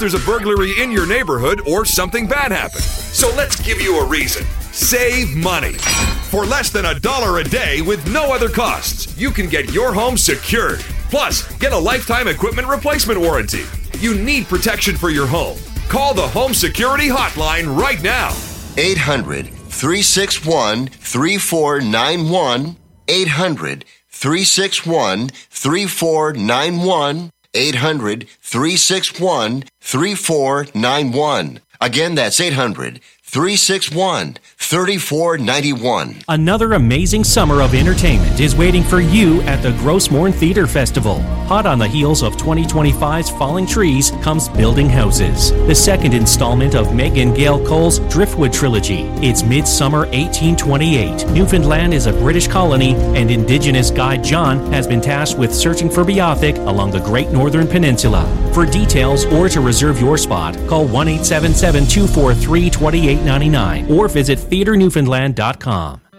there's a burglary in your neighborhood or something bad happened. So let's give you a reason. Save money. For less than $1 a day with no other costs, you can get your home secured. Plus, get a lifetime equipment replacement warranty. You need protection for your home. Call the Home Security Hotline right now. 800-361-3491. 800-361-3491. 800-361-3491. Again, that's 800-361-3491. Another amazing summer of entertainment is waiting for you at the Grossmorn Theater Festival. Hot on the heels of 2025's Falling Trees comes Building Houses, the second installment of Megan Gale Cole's Driftwood trilogy. It's Midsummer 1828. Newfoundland is a British colony, and Indigenous guide John has been tasked with searching for Beothuk along the Great Northern Peninsula. For details or to reserve your spot, call 1-877-243-2899 or visit theatrenewfoundland.com.